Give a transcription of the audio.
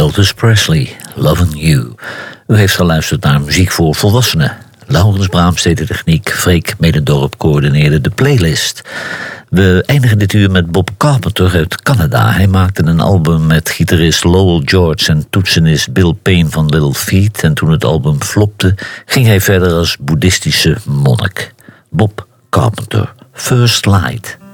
Elvis Presley, Loving You. U heeft geluisterd naar muziek voor volwassenen. Laurens Braams deed de techniek, Freek Medendorp coördineerde de playlist. We eindigen dit uur met Bob Carpenter uit Canada. Hij maakte een album met gitarist Lowell George en toetsenist Bill Payne van Little Feat. En toen het album flopte, ging hij verder als boeddhistische monnik. Bob Carpenter, First Light.